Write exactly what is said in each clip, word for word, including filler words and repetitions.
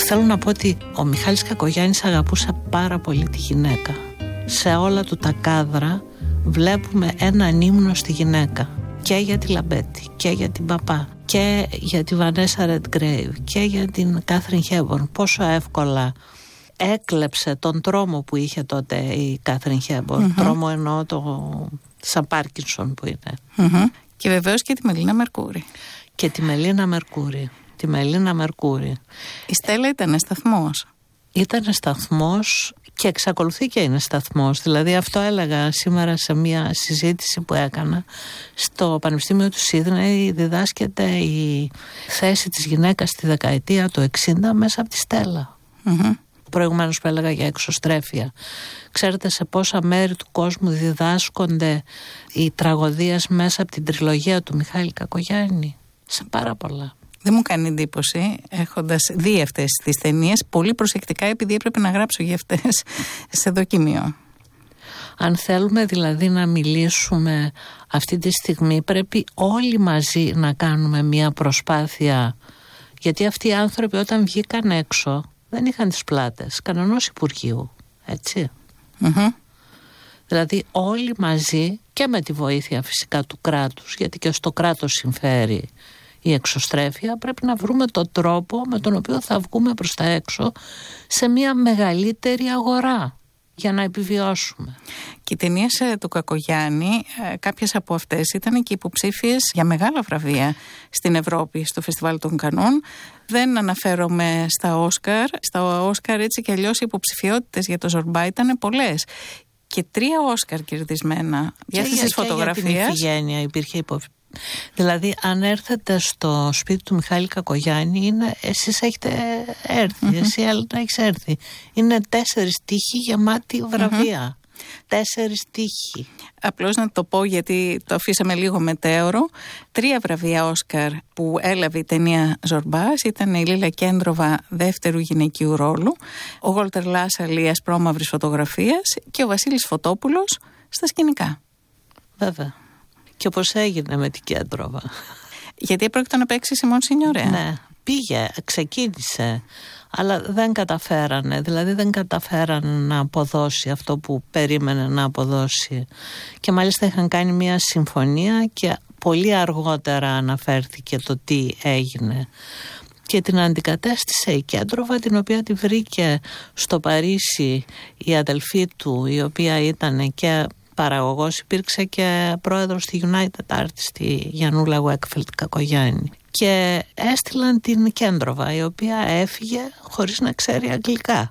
Θέλω να πω ότι ο Μιχάλης Κακογιάννης αγαπούσε πάρα πολύ τη γυναίκα. Σε όλα του τα κάδρα βλέπουμε έναν ύμνο στη γυναίκα. Και για τη Λαμπέτη, και για την Παπά, και για τη Βανέσα Ρεντγκρέιβ, και για την Κάθριν Χέμπορν. Πόσο εύκολα έκλεψε τον τρόμο που είχε τότε η Κάθριν Χέμπορν. Mm-hmm. Τρόμο εννοώ το σαν Πάρκινσον που είναι. Mm-hmm. Και βεβαίως και τη Μελίνα Μερκούρη. Και τη Μελίνα Μερκούρη. Τη Μελίνα Μερκούρη. Η Στέλλα ήταν σταθμός. Ήταν σταθμός και εξακολουθεί και είναι σταθμός. Δηλαδή αυτό έλεγα σήμερα σε μια συζήτηση που έκανα. Στο Πανεπιστήμιο του Σίδνεϊ διδάσκεται η θέση της γυναίκας στη δεκαετία του εξήντα μέσα από τη Στέλλα. Mm-hmm. Προηγουμένως που έλεγα για εξωστρέφεια. Ξέρετε σε πόσα μέρη του κόσμου διδάσκονται οι τραγωδίες μέσα από την τριλογία του Μιχάλη Κακογιάννη? Σε πάρα πολλά. Δεν μου κάνει εντύπωση, έχοντας δει αυτές τις ταινίες, πολύ προσεκτικά, επειδή έπρεπε να γράψω για αυτές σε δοκιμίο. Αν θέλουμε δηλαδή να μιλήσουμε αυτή τη στιγμή, πρέπει όλοι μαζί να κάνουμε μια προσπάθεια, γιατί αυτοί οι άνθρωποι όταν βγήκαν έξω δεν είχαν τις πλάτες κανενός υπουργείου, έτσι. Mm-hmm. Δηλαδή όλοι μαζί και με τη βοήθεια φυσικά του κράτους, γιατί και στο κράτος συμφέρει η εξωστρέφεια, πρέπει να βρούμε τον τρόπο με τον οποίο θα βγούμε προς τα έξω σε μια μεγαλύτερη αγορά για να επιβιώσουμε. Και οι ταινίες του Κακογιάννη, κάποιες από αυτές ήταν και υποψήφιες για μεγάλα βραβεία στην Ευρώπη, στο Φεστιβάλ των Κανών. Δεν αναφέρομαι στα Όσκαρ. Στα Όσκαρ έτσι κι αλλιώς οι υποψηφιότητες για το Ζορμπά ήταν πολλές. Και τρία Όσκαρ κερδισμένα. Διάσταση φωτογραφίας. Και για την Ιφηγένεια υπήρχε υποψηφιότητα. Δηλαδή αν έρθετε στο σπίτι του Μιχάλη Κακογιάννη, είναι, εσείς έχετε έρθει, mm-hmm. εσύ Έλληνα έχεις έρθει. Είναι τέσσερις τοίχοι γεμάτοι βραβεία. Mm-hmm. Τέσσερις τοίχοι. Απλώς να το πω γιατί το αφήσαμε λίγο μετέωρο. Τρία βραβεία Όσκαρ που έλαβε η ταινία Ζορμπάς ήταν η Λίλα Κέντροβα δεύτερου γυναικείου ρόλου, ο Γόλτερ Λάσαλίας πρόμαυρης φωτογραφίας και ο Βασίλης Φωτόπουλος στα σκηνικά. Βέβαια. Και όπως έγινε με την Κέντροβα. Γιατί έπρεπε να παίξει Σιμών Σινιορέ. Ναι, πήγε, ξεκίνησε, αλλά δεν καταφέρανε. Δηλαδή δεν καταφέρανε να αποδώσει αυτό που περίμενε να αποδώσει. Και μάλιστα είχαν κάνει μια συμφωνία και πολύ αργότερα αναφέρθηκε το τι έγινε. Και την αντικατέστησε η Κέντροβα, την οποία τη βρήκε στο Παρίσι η αδελφή του, η οποία ήταν και παραγωγός, υπήρξε και πρόεδρος στη United Artists, τη Γιαννούλα Γουέκφελτ Κακογιάννη. Και έστειλαν την Κέντροβα, η οποία έφυγε χωρίς να ξέρει αγγλικά.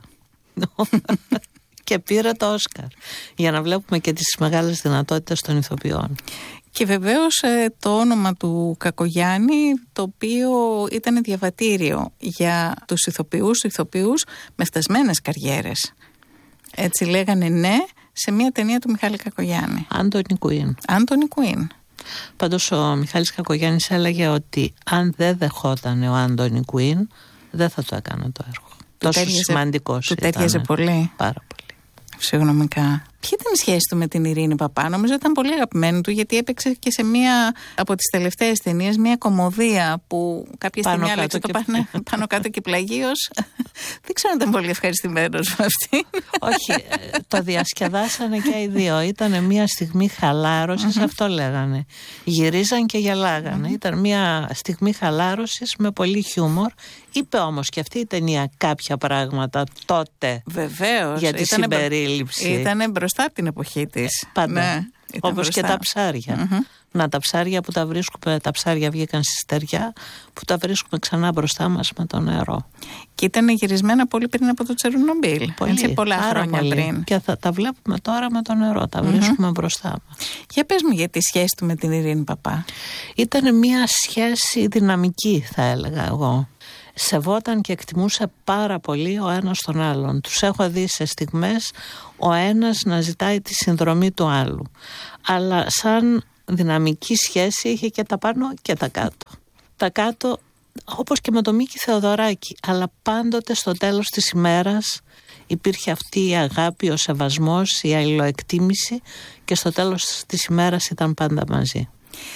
Και πήρε το Όσκαρ. Για να βλέπουμε και τις μεγάλες δυνατότητες των ηθοποιών. Και βεβαίως το όνομα του Κακογιάννη, το οποίο ήταν διαβατήριο για τους ηθοποιούς, ηθοποιούς με φτασμένες καριέρες. Έτσι λέγανε ναι σε μια ταινία του Μιχάλη Κακογιάννη. Άντονι Κουίν. Άντονι Κουίν. Πάντως ο Μιχάλης Κακογιάννης έλεγε ότι αν δεν δεχόταν ο Άντονι Κουίν, δεν θα το έκανε το έργο. Του Τόσο τέριαζε, σημαντικός ήταν. Του τέριαζε πολύ. Πάρα πολύ. Φυσιογνωμικά. Ποια ήταν η σχέση του με την Ειρήνη Παπά? Νομίζω ήταν πολύ αγαπημένη του, γιατί έπαιξε και σε μία από τις τελευταίες ταινίες, μία κομμωδία που κάποια στιγμή άλλαξε το πάνε, πάνω κάτω και πλαγίως. Δεν ξέρω αν ήταν πολύ ευχαριστημένος με αυτή. Όχι, το διασκεδάσανε και οι δύο. Ήταν μία στιγμή χαλάρωσης, mm-hmm. αυτό λέγανε. Γυρίζαν και γελάγανε. Mm-hmm. Ήταν μία στιγμή χαλάρωσης με πολύ χιούμορ. Είπε όμως και αυτή η ταινία κάποια πράγματα τότε. Βεβαίως. Για τη ήτανε, συμπερίληψη. Ήτανε μπροστά από την εποχή της. Πάντα. Ναι, όπως και τα ψάρια. Mm-hmm. Να, τα ψάρια που τα βρίσκουμε, τα ψάρια βγήκαν στη στεριά, που τα βρίσκουμε ξανά μπροστά μας με το νερό. Και ήταν γυρισμένα πολύ πριν από το Τσερνομπίλ. Πολύ, έτσι, πολλά χρόνια πολύ. πριν. Και θα τα βλέπουμε τώρα με το νερό, τα βρίσκουμε mm-hmm. μπροστά μας. Για πες μου για τη σχέση του με την Ειρήνη Παπά. Ήταν μια σχέση δυναμική, θα έλεγα εγώ. Σεβόταν και εκτιμούσε πάρα πολύ ο ένας τον άλλον. Τους έχω δει σε στιγμές ο ένας να ζητάει τη συνδρομή του άλλου. Αλλά σαν δυναμική σχέση είχε και τα πάνω και τα κάτω. Τα κάτω όπως και με τον Μίκη Θεοδωράκη, αλλά πάντοτε στο τέλος της ημέρας υπήρχε αυτή η αγάπη, ο σεβασμός, η αλληλοεκτίμηση και στο τέλος της ημέρας ήταν πάντα μαζί.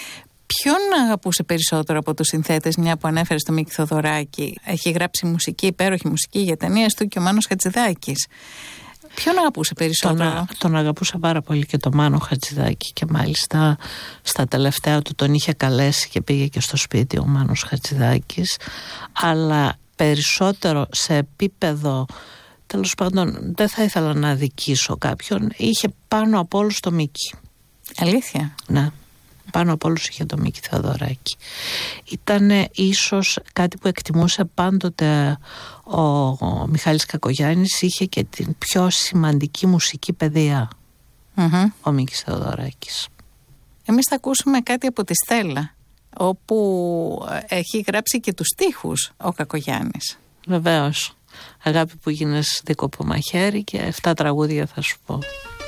Ποιον αγαπούσε περισσότερο από τους συνθέτες, μια που ανέφερε στο Μίκη Θοδωράκη? Έχει γράψει μουσική, υπέροχη μουσική για ταινίες του, και ο Μάνος Χατζηδάκης. Ποιον αγαπούσε περισσότερο? Τον, τον αγαπούσα πάρα πολύ και τον Μάνο Χατζηδάκη, και μάλιστα στα τελευταία του τον είχε καλέσει και πήγε και στο σπίτι ο Μάνος Χατζηδάκης, αλλά περισσότερο σε επίπεδο, τέλος πάντων δεν θα ήθελα να αδικήσω κάποιον, είχε πάνω από όλους το Μίκη. Αλήθεια? Ναι, πάνω από όλους είχε το Μίκη Θεοδωράκη. Ήτανε ίσως κάτι που εκτιμούσε πάντοτε ο, ο Μιχάλης Κακογιάννης, είχε και την πιο σημαντική μουσική παιδεία, mm-hmm. ο Μίκης Θεοδωράκης. Εμείς θα ακούσουμε κάτι από τη Στέλλα, όπου έχει γράψει και τους στίχους ο Κακογιάννης. Βεβαίως. Αγάπη που γίνες δίκοπο μαχαίρι και εφτά τραγούδια θα σου πω.